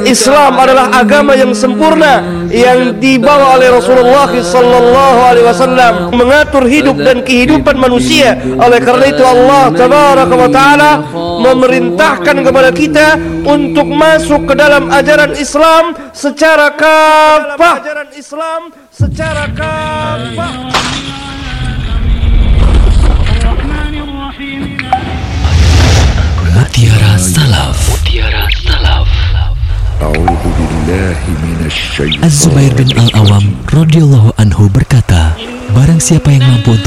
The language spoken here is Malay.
Islam adalah agama yang sempurna yang dibawa oleh Rasulullah sallallahu alaihi wasallam, mengatur hidup dan kehidupan manusia. Oleh karena itu Allah tabaraka wa taala memerintahkan kepada kita untuk masuk ke dalam ajaran Islam secara kafah. Mutiara Salaf. Az-Zubair bin Al-Awam radhiyallahu anhu berkata, barang siapa yang mampu untuk